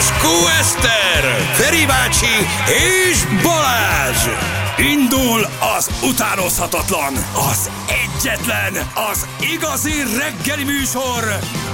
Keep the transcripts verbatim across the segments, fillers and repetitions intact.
Vaskó Eszter, Feri bácsi és Balázs. Indul az utánozhatatlan, az egyetlen, az igazi reggeli műsor,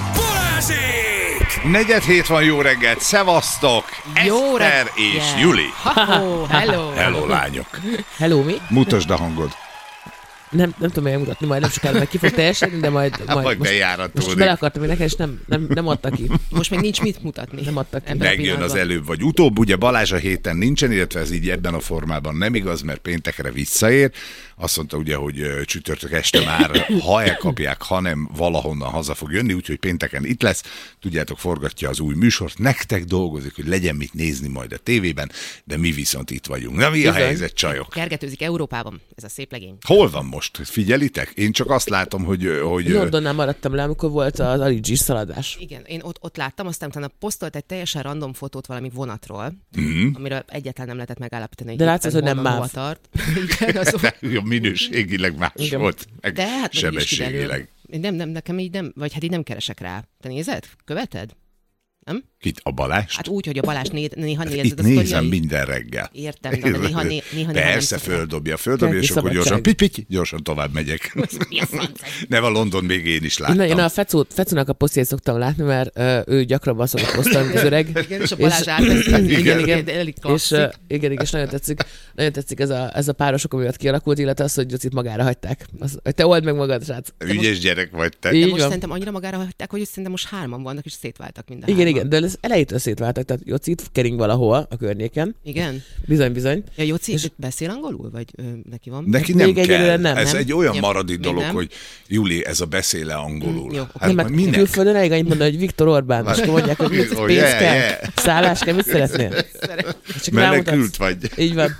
Balázsék! Negyed hét van, jó reggelt, szevasztok! Jó Eszter reggelt. és Juli. Oh, hello. Hello, lányok. Hello, mi? Mutasd a hangod. Nem, nem tudom megmutatni, majd nem sokára meg ki fog teljesedni, de majd, majd, majd most, bejáratódik. most bele akartam én neked, és nem, nem, nem adta ki. Most még nincs mit mutatni. Nem adta ki. Megjön az előbb vagy utóbb, ugye Balázs a héten nincsen, illetve ez így ebben a formában nem igaz, mert péntekre visszaér. Azt mondta ugye, hogy ö, csütörtök este már, ha elkapják, hanem valahonnan haza fog jönni, úgyhogy pénteken itt lesz. Tudjátok, forgatja az új műsort, nektek dolgozik, hogy legyen mit nézni majd a tévében, de mi viszont itt vagyunk. Na, mi a Bizony. helyzet, csajok? Kergetőzik Európában, ez a szép legény. Hol van most? Figyelitek? Én csak azt látom, hogy... hogy Londonnál maradtam le, amikor volt az Aligis szaladás. Igen, én ott, ott láttam, aztán utána posztolt egy teljesen random fotót valami vonatról, mm. amiről egyáltalán nem lehetett megállapítani. De látszott, hogy nem honnan máv. hova tart. Igen, az a minőségileg más Igen. volt, meg De hát meg is kiderül. sebességileg. Nem, nem, nekem így nem, vagy hát így nem keresek rá. Te nézed? Követed? Nem? Kit? A Balást? Hát úgy, hogy a Balázs né- néha nézed Itt a nézem sztoriai- minden reggel. Értem, de néha, né- néha, néha Persze, nem szoktam. földobja, földobja, Keleti és akkor szabadság. gyorsan, pitty, gyorsan tovább megyek. Mi a franc? Nem, a London még én is láttam. Én, én a Fecót, Fecónak a posztjét szoktam látni, mert uh, ő gyakrabban szokott posztolni, mint az öreg. Igen, és a Balázs átvesz. Igen, igen. Elég És klasszik. uh, igen, igen, és nagyon tetszik, nagyon tetszik ez a, ez a párosok, amiatt kialakult, illetve az, hogy Jocit magára hagyták. Az, hogy te old meg magad, srác. Ügyes gyerek vagy te. Így De most van. szerintem annyira magára hagyták, hogy szerintem most hárman vannak, és szétváltak mind a Igen, hárman. igen, de ez elejétől szétváltak, tehát Jocit kering valahol a környéken. Igen? Bizony, bizony. Ja, Jóci, és... beszél angolul? Vagy ö, neki van? Neki Még nem kell. egyelőre nem, ez nem? egy olyan Ja, maradi még dolog, nem. hogy Juli, ez a beszéle angolul. Mm, jó, Hát Nem, mert minek? külföldön elég annyit mondani, hogy Viktor Orbán, és akkor mondják, hogy mit, Oh, pénz yeah, kell, yeah. szállás kell, mit szeretnél? Csak Menekült rámutatsz. vagy. Így van.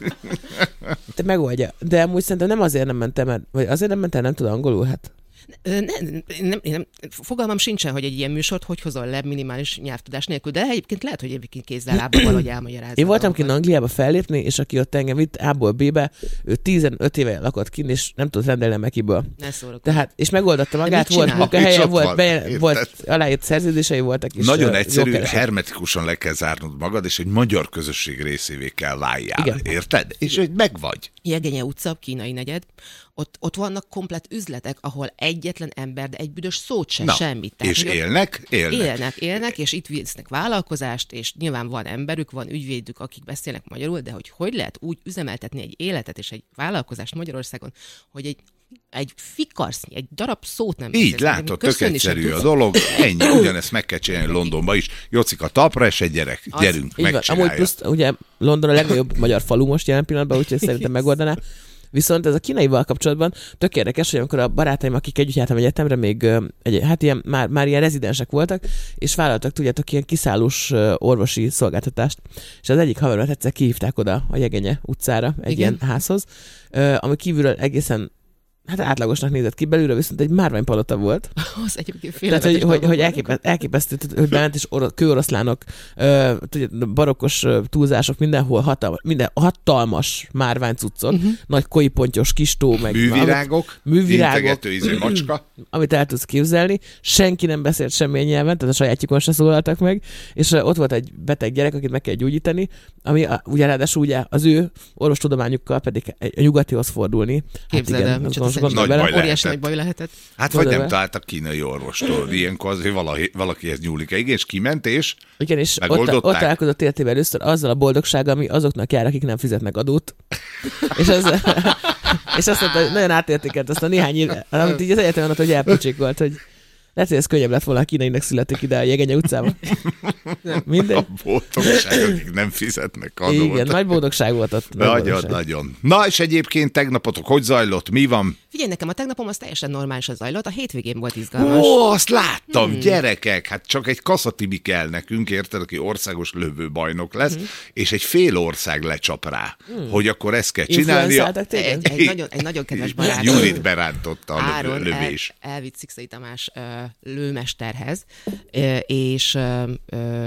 Te megoldja. De amúgy szerintem nem azért nem mentem, mert, vagy azért nem mentem, nem tud angolul, hát. Ö, nem, nem, nem, fogalmam sincsen, hogy egy ilyen műsort hogy hozol le minimális nyelvtudás nélkül, de egyébként lehet, hogy egyébként kézzel lábbal valahogy elmagyarázza. Én voltam kint dolgokat. Angliába fellépni, és aki ott engem vitt A-ból B-be, ő tizenöt éve lakott kint, és nem tudott rendelni a Mekiből. Ne szólok. Tehát, és megoldotta magát, mit volt csinál? munkahelye, És ott volt, van, be, érted? volt aláírt szerződései voltak. És Nagyon ö, egyszerű, jól keresett. hermetikusan le kell zárnod magad, és egy magyar közösség részévé kell váljál. Igen. Érted? És hogy megvagy. Jegenye utca, kínai negyed, ott, ott vannak komplet üzletek, ahol egyetlen ember, de egy büdös szót sem, Na, semmit. Tehát, és hogy ott élnek? Élnek. Élnek, élnek, és itt visznek vállalkozást, és nyilván van emberük, van ügyvédük, akik beszélnek magyarul, de hogy hogy lehet úgy üzemeltetni egy életet és egy vállalkozást Magyarországon, hogy egy egy fikarsznyi, egy darab szót nem Így, beszélsz. látod, tök Köszönni sem egyszerű a tudsz. dolog. Ennyi, ugyanezt meg kell csinálni Londonba is. Jocika talpra, és egy gyerek. Az- Gyerünk, Így van. Amúgy megcsinálja. plusz, ugye London a legnagyobb magyar falu most jelen pillanatban, úgyhogy szerintem megoldaná. Viszont ez a kínaival kapcsolatban tök érdekes, hogy amikor a barátaim, akik együtt jártam egyetemre, még ö, egy, hát ilyen, már, már ilyen rezidensek voltak, és vállaltak, tudjátok, ilyen kiszállós ö, orvosi szolgáltatást. És az egyik haveromat egyszer kihívták oda a Jegenye utcára, egy Igen. ilyen házhoz, ö, ami kívülről egészen hát átlagosnak nézett ki, belülről viszont egy márványpalota volt. Az egyébként Tehát, hogy, hogy, hogy elképesztő, elképesztő, hogy bement is oro, kőoroszlánok, ö, tudja, barokkos ö, túlzások, mindenhol hatalmas, minden hatalmas márványcuccok, uh-huh. nagy koipontyos kis tó, meg Művirágok, amit, művirágok, integető izé macska. amit el tudsz képzelni. Senki nem beszélt semmilyen nyelven, tehát a sajátjukon se szólaltak meg, és ö, ott volt egy beteg gyerek, akit meg kell gyógyítani, ami a, ugye ráadásul ugye az ő orvostudományukkal pedig a nyugatihoz fordulni. Képzeld el, hát micsoda igen, Nagy gondolj baj bele. lehet. óriási lehetett. nagy baj lehetett. Hát vagy Gondolj nem be. találtak kínai orvostól. Ilyenkor azért valaki, valakihez nyúlik. Igen, és kiment, és Igen, és ott, Megoldották? ott találkozott életében először azzal a boldogsággal, ami azoknak jár, akik nem fizetnek adót. és, az, és azt mondta, hogy nagyon átértékelt azt a néhány év, amit így az egyetemen ott, hogy elpocsékolt, hogy lehet, hogy ez könnyebb lett volna, a kínainak születik ide a Jegenye utcában. Minden. a boldogság, akik nem fizetnek adót. Igen, nagy boldogság volt ott. Nagy Nagyon, boldogság. nagyon. Na, és egyébként tegnapotok hogy zajlott? Mi van? Figyelj, nekem a tegnapom az teljesen normálisan zajlott, a hétvégén volt izgalmas. Ó, azt láttam, hmm. gyerekek, hát csak egy kaszatibi kell nekünk, érted, aki országos lövőbajnok lesz, hmm. és egy fél ország lecsap rá, hmm. hogy akkor ezt kell csinálnia. Influenzáltak téged? Egy, egy, nagyon, egy nagyon kedves barátom. Julit berántotta a Áron lövő, lövés. El, elvitt Szikszai Tamás ö, lőmesterhez, ö, és ö, ö,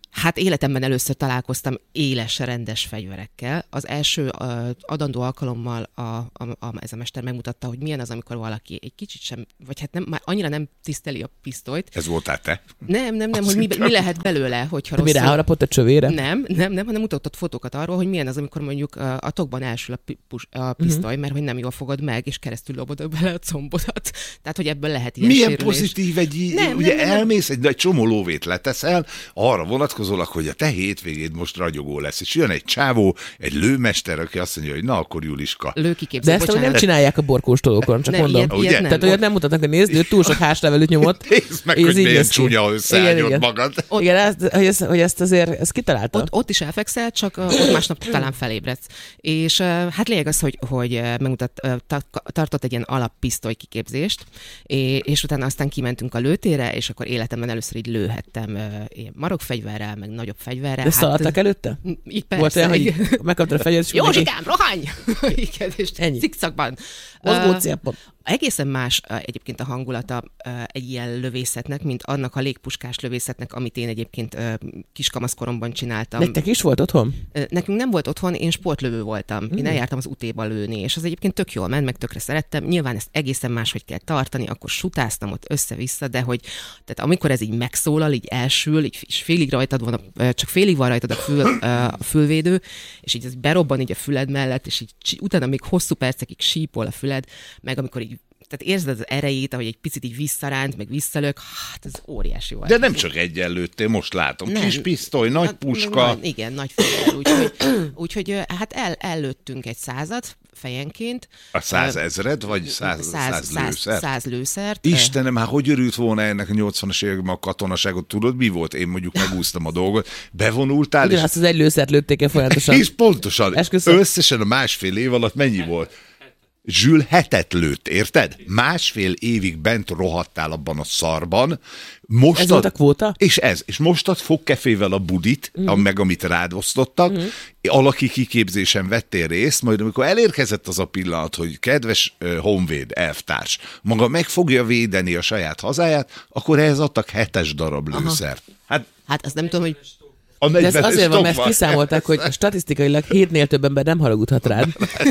Hát életemben először találkoztam éles, rendes fegyverekkel. Az első uh, adandó alkalommal a, a, a, ez a mester megmutatta, hogy milyen az, amikor valaki egy kicsit sem, vagy hát nem, már annyira nem tiszteli a pisztolyt. Ez voltál te? Nem, nem, nem, hogy mi, mi lehet belőle, hogyha De mi rosszul... ráharapott a csövére? Nem, nem, nem, hanem mutatott fotókat arról, hogy milyen az, amikor mondjuk uh, a tokban elsül a, pi- pus, a pisztoly, uh-huh. mert hogy nem jól fogod meg, és keresztül lobod bele a combodat. Tehát, hogy ebből lehet ilyen Milyen sérülés. pozitív egy, nem, ugye nem, nem, elmész, egy, egy csomó lóvét leteszel, arra vonatkozólag, hogy a te hétvégéd most ragyogó lesz. És jön egy csávó, egy lőmester, aki azt mondja, hogy na akkor Juliska. Lőkiképző, De ezt hogy nem csinálják a borkóstolókon, csak nem, mondom. ilyet, Ugye? ilyet nem. Tehát olyat nem mutatnak, hogy nézd, ő túl sok házlevelűt nyomott. Nézd meg, és hogy így milyen néz ki. csúnya Igen, összeállnyod igen. magad. Ott- Igen, ezt, hogy, ezt, hogy ezt azért ezt kitalálta. Ott, ott is elfekszel, csak uh, ott másnap talán felébredsz. És uh, hát lényeg az, hogy, hogy uh, megmutat, uh, ta- tartott egy ilyen alappisztoly kiképzést, és, és utána aztán kimentünk a lőtérre, és akkor életemben először így lőhettem uh, ilyen marokfegyverrel, meg nagyobb fegyverrel. De szaladtak előtte? Így Volt persze, olyan, hogy igen. megkaptad a fegyvert, és mindenki Józsikám, rohanj! Igen, és Ennyi. cikszakban. mozgó Uh, célpont. Egészen más uh, egyébként a hangulata uh, egy ilyen lövészetnek, mint annak a légpuskás lövészetnek, amit én egyébként uh, kiskamaszkoromban csináltam. Nektek is volt otthon? Uh, Nekünk nem volt otthon, én sportlövő voltam. Én eljártam az utéba lőni, és az egyébként tök jól ment, meg tökre szerettem. Nyilván ezt egészen máshogy kell tartani, akkor sutáztam ott össze-vissza, de hogy tehát amikor ez így megszólal, így elsül, így, és félig rajtad van, a, uh, csak félig van rajtad a, fül, uh, a fülvédő, és így ez berobban így a füled mellett, és így csi- utána még hosszú percekig sípol a füled, meg amikor így tehát érzed az erejét, ahogy egy picit így visszaránt, meg visszalök, hát ez óriási volt. De nem csak egyen lőttél, most látom. Nem. Kis pisztoly, nagy Hát, puska. Nagy, igen, nagy fegyver, úgyhogy, úgyhogy hát el, ellőttünk egy százat fejenként. A százezred, vagy száz, száz, száz lőszert? Száz lőszert. Istenem, hát hogy örült volna ennek a nyolcvanas években a katonaságot? Tudod, mi volt? Én mondjuk megúsztam a dolgot. Bevonultál, és, Ugyanazt az egy lőszert lőtték el folyamatosan. és pontosan, Esküszöm. összesen a másfél év alatt mennyi volt? Zsül hetet lőtt, érted? Másfél évig bent rohadtál abban a szarban. Most Ez volt a kvóta? És ez. És most ad fogkefével a budit, mm. meg amit rád osztottak, mm. alaki kiképzésen vettél részt, majd amikor elérkezett az a pillanat, hogy kedves uh, honvéd, elvtárs, maga meg fogja védeni a saját hazáját, akkor ehhez adtak hetes darab lőszert. Hát Hát azt nem tudom, hogy a De ez negyvenes azért van, mert tokban. kiszámolták, hogy statisztikailag hétnél több ember nem haragudhat rád.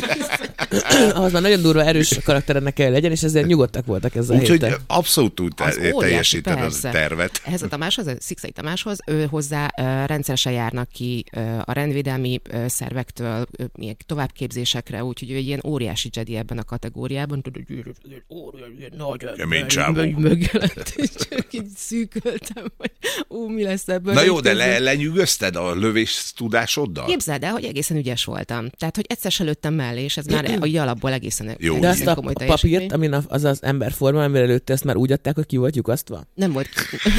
Ahhoz már nagyon durva, erős karakterednek kell legyen, és ezért nyugodtak voltak ezzel a Úgyhogy héttel. abszolút úgy az te- óriási, teljesíted a persze. tervet. Ehhez a Tamáshoz, a Szikszai Tamáshoz, ő hozzá uh, rendszeresen járnak ki uh, a rendvédelmi uh, szervektől uh, ilyen továbbképzésekre, úgyhogy ő egy ilyen óriási Jedi ebben a kategóriában. Kemény csávó. Megjelent, és csak így szűköltem, hogy ú, mi lesz ebből. Na jó, de Közben- le, lenyűgözted a lövés tudásoddal? Képzeld el, hogy egészen ügyes voltam. Tehát, hogy egyszer se lőttem mellé, és ez már a alapból egészen Jó, De igen. azt a komoly papírt, teljesítmény. amin a- az az emberforma, amire lőtte, ezt már úgy adták, hogy ki volt lyukasztva? Nem volt.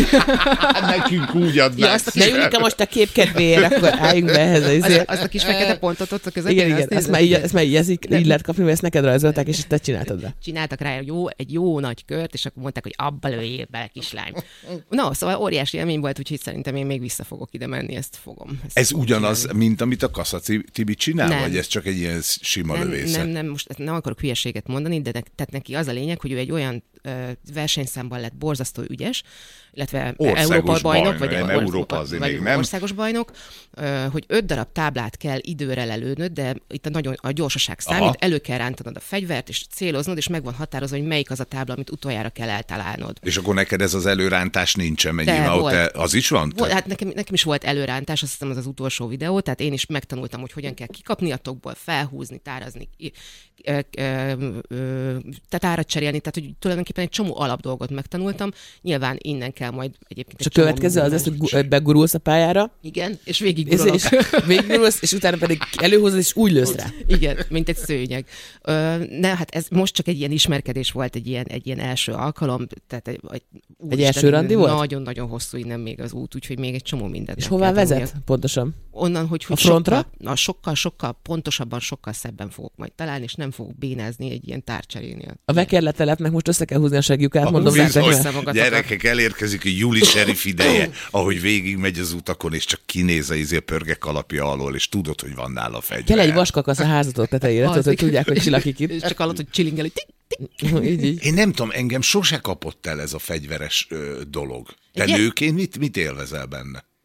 Hát nekünk úgy adnák. Ja, azt a Ne Julika, most a kép kedvéért, akkor álljunk be ehhez. Az, Azért. azt a kis fekete pontot ott a közepén. Igen, igen, azt ezt nézed? már így, ezt már így, ez így, így lehet kapni, mert ezt neked rajzolták, és ezt te csináltad rá. Csináltak rá egy jó, egy jó nagy kört, és akkor mondták, hogy abba lőjél bele, kislány. No, szóval óriási élmény volt, úgyhogy szerintem én még vissza fogok ide menni, ezt fogom. Ezt Ez fogom ugyanaz, csinálni. mint amit a Kassa Tibi csinál, Nem. vagy ez csak egy ilyen sima nem, lövészet? nem, nem, most nem akarok hülyeséget mondani, de ne, tehát neki az a lényeg, hogy ő egy olyan ö, versenyszámban lett borzasztó ügyes, illetve Országos Európa bajnok, bajnok, vagy, nem, or- Európa azért vagy még nem. országos bajnok, ö, hogy öt darab táblát kell időre lelőnöd, de itt a, nagyon, a gyorsaság számít, Aha. elő kell rántanod a fegyvert, és céloznod, és meg van határozva, hogy melyik az a tábla, amit utoljára kell eltalálnod. És akkor neked ez az előrántás nincsen, mennyi De van, volt. te, az is van? Volt, hát nekem, nekem is volt előrántás, azt hiszem az az utolsó videó, tehát én is megtanultam, hogy hogyan kell kikapni a tokból, felhúzni, tárazni, i- ö, ö, ö, tehát árat cserélni, tehát hogy tulajdonképpen egy csomó alapdolgot megtanultam. Nyilván innen kell majd egyébként És a egy csomó következő az lesz, hogy minden- gu- begurulsz a pályára, igen, és végig és, gurulok. és végigurulsz, és utána pedig előhozod, és úgy lősz rá. Igen, mint egy szőnyeg. Ö, ne, hát ez most csak egy ilyen ismerkedés volt, egy ilyen, egy ilyen első alkalom. Tehát egy, egy, Egy első randi volt? Nagyon-nagyon hosszú innen még az út, úgyhogy még egy csomó mindent. És meg hová kell vezet? tanulnia. Pontosan. Onnan, hogy, hogy A frontra? Sokkal, na, sokkal, sokkal pontosabban, sokkal szebben fogok majd találni, és nem fogok bénázni egy ilyen tárcserénél. A vekerletelepnek most össze kell húzni a segjukát, mondom Bizony, nektek. vissza magatokat. gyerekek, elérkezik a júli sheriff ideje, ahogy végig megy az utakon, és csak kinéz a izé a pörgek alapja alól, és tudod, hogy van nála fegyver. Kell egy vaskakasz a házatok tetejére, tudod, hogy Az- tudják, hogy csilakik És itt. csak hallott, hogy csilingel, hogy tik, tik. Így, így. Én nem tudom, engem sose kapott el ez a fegyveres ö, dolog. Te Egy ilyen- nőként mit, mit élvezel benne?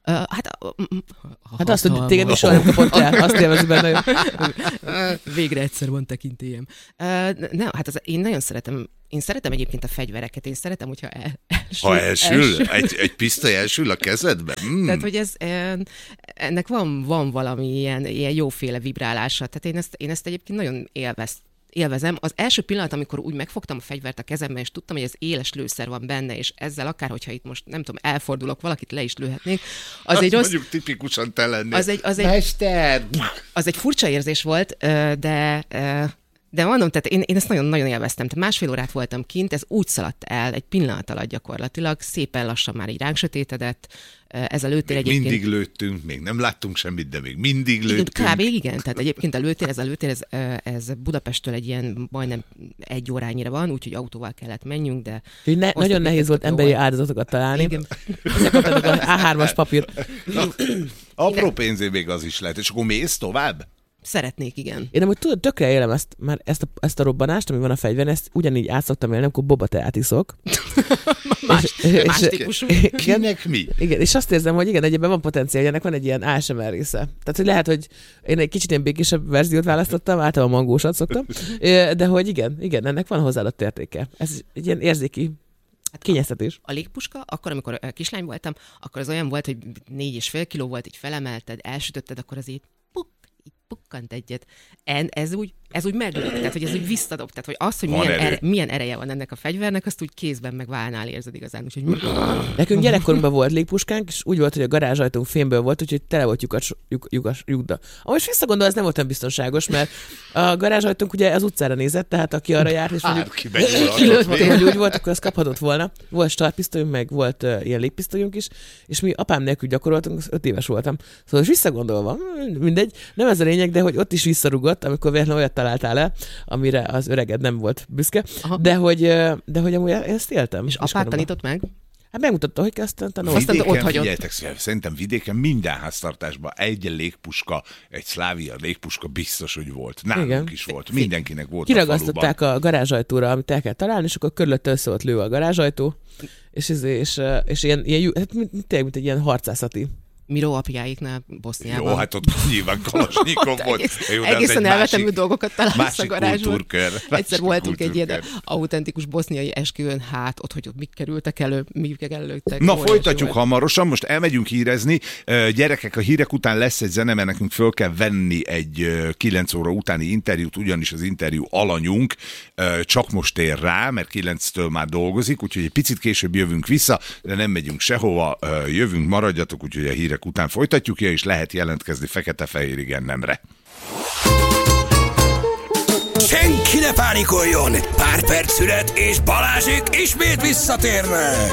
hát, hát azt, hogy téged is soha nem kapott el, azt élvezi benne. Végre egyszer van tekintélyem. Nem, hát az, én nagyon szeretem, én szeretem egyébként a fegyvereket, én szeretem, hogyha el, elsül. Ha elsül? elsül. Egy, egy pisztoly elsül a kezedben? Mm. Tehát, hogy ez, ennek van, van valami ilyen, ilyen jóféle vibrálása. Tehát én ezt, én ezt egyébként nagyon élveztem. élvezem. Az első pillanat, amikor úgy megfogtam a fegyvert a kezemben, és tudtam, hogy ez éles lőszer van benne, és ezzel akár, hogyha itt most, nem tudom, elfordulok, valakit le is lőhetnék, az azt egy rossz... mondjuk tipikusan te lennél. Az egy, az egy, Mester! Az egy furcsa érzés volt, de... De mondom, tehát én, én ezt nagyon-nagyon élveztem. Tehát másfél órát voltam kint, ez úgy szaladt el, egy pillanat alatt gyakorlatilag, szépen lassan már így ránk sötétedett. Ez a lőtér még egyébként... mindig lőttünk, még nem láttunk semmit, de még mindig lőttünk. Kb. Igen, tehát egyébként a lőtér, ez a lőtér, ez, ez Budapesttől egy ilyen majdnem egy órányira van, úgyhogy autóval kellett menjünk, de... Ne, nagyon nehéz volt emberi áldozatokat találni. Igen. Ezek kaptatok az á hármas papír. Apró pénzé még az is lehet, és akkor mész tovább? Szeretnék, igen. Én amúgy tudod, tökre élem ezt, már ezt a, ezt a robbanást, ami van a fegyveren, ezt ugyanígy át szoktam élni, amikor boba teát iszok. más, más típusú. Kinek mi? Igen, és azt érzem, hogy igen, egyébben van potenciál, ennek van egy ilyen á es em er része. Tehát, hogy lehet, hogy én egy kicsit ilyen békésebb verziót választottam, általában mangósat szoktam, de hogy igen, igen, ennek van hozzáadott értéke. Ez egy ilyen érzéki kényeztetés. A légpuska, akkor, amikor kislány voltam, akkor az olyan volt, hogy négy és fél kiló volt, így felemelted, elsütötted, akkor az így így pukkant egyet. En, ez úgy, ez úgy meglök, tehát hogy ez úgy visszadob, tehát hogy az, hogy milyen, ere, milyen ereje van ennek a fegyvernek, azt úgy kézben meg válnál érzed igazán. Úgyhogy... Nekünk gyerekkorunkban volt légpuskánk, és úgy volt, hogy a garázsajtunk fémből volt, úgyhogy tele volt lyukas, lyuk, lyukas, lyukda. Ahogy visszagondol, ez nem volt olyan biztonságos, mert a garázsajtunk ugye az utcára nézett, tehát aki arra járt, és mondjuk kilőttél, hogy úgy volt, akkor az kaphatott volna. Volt startpisztolyunk, meg volt uh, ilyen légpisztolyunk is, és mi apám nélkül gyakoroltunk, az öt éves voltam. Szóval visszagondolva, mindegy, nem ez a lényeg, de hogy ott is visszarugott, amikor véletlenül olyat találtál el, amire az öreged nem volt büszke, de hogy, de hogy amúgy ezt éltem. És apát tanított meg? Hát megmutatta, hogy kezdtem tanulni. Vidéken, ott figyeljetek, szerintem vidéken minden háztartásban egy légpuska, egy Szlávia légpuska biztos, hogy volt. Nálunk igen. is volt. Mindenkinek volt. Kiragasztották a, a garázsajtóra, amit el kell találni, és akkor körülötte össze volt lőve a garázsajtó, és, és, és, és ilyen, ilyen, hát tényleg, mint egy ilyen harcászati. Miró apjáiknál Boszniában. Jó, hát ott nyilván Kalasnyikov volt. Jó, egészen elvetemű dolgokat találsz a garázsban. Egyszer voltunk kultúrkör. Egy ilyen autentikus boszniai esküvőn, hát ott, hogy ott mik kerültek elő, mik előttek. Na, folytatjuk hamarosan, most elmegyünk hírezni. Gyerekek, a hírek után lesz egy zene, mert nekünk föl kell venni egy kilenc óra utáni interjút, ugyanis az interjú alanyunk csak most ér rá, mert kilenctől már dolgozik, úgyhogy egy picit később jövünk vissza, de nem megyünk sehova, jövünk, maradjatok, úgyhogy a hírek után folytatjuk, és lehet jelentkezni fekete-fehér igen nemre. Senki ne pánikoljon! Pár perc szület, és Balázsék ismét visszatérnek!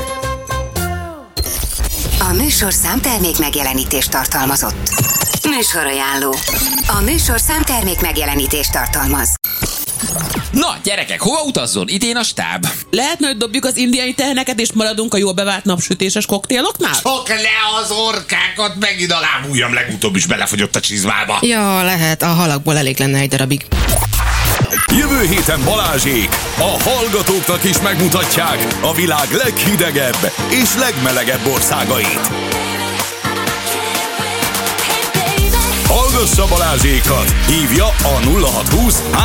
A műsorszám termék megjelenítést tartalmazott. Műsorajánló. A műsorszám termék megjelenítést tartalmaz. Na, gyerekek, hova utazzon? Idén a stáb. Lehetne, hogy dobjuk az indiai teheneket, és maradunk a jól bevált napsütéses koktéloknál? Csak le az orkákat, megint a lábujjam legutóbb is belefogyott a csizmába. Ja, lehet, a halakból elég lenne egy darabig. Jövő héten Balázsék a hallgatóknak is megmutatják a világ leghidegebb és legmelegebb országait. Hallgassa Balázsékat! Hívja a nulla hat húsz